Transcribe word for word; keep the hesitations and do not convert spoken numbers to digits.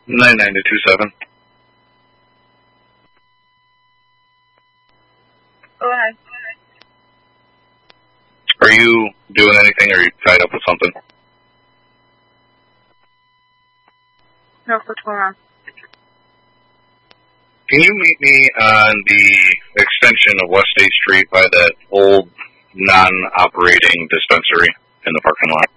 nine nine two two seven. Go ahead. Are you doing anything, or are you tied up with something? No, what's going on? Can you meet me on the extension of West eighth Street by that old non-operating dispensary in the parking lot?